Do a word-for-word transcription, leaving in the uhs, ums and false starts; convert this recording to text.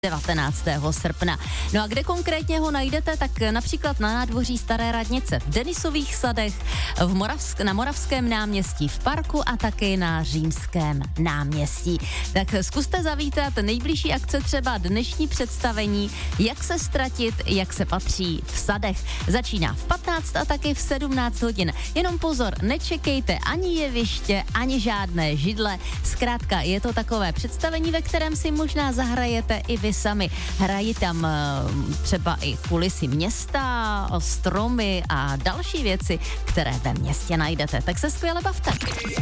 devatenáctého srpna. No a kde konkrétně ho najdete, tak například na nádvoří Staré radnice, v Denisových sadech, v Moravsk, na Moravském náměstí, v parku a taky na Římském náměstí. Tak zkuste zavítat, nejbližší akce třeba dnešní představení, jak se ztratit, jak se patří v sadech. Začíná v patnáct a taky v sedmnáct hodin. Jenom pozor, nečekejte ani jeviště, ani žádné židle. Zkrátka je to takové představení, ve kterém si možná zahrajete i vy sami. Hrají tam třeba i kulisy města, stromy a další věci, které ve městě najdete. Tak se skvěle bavte.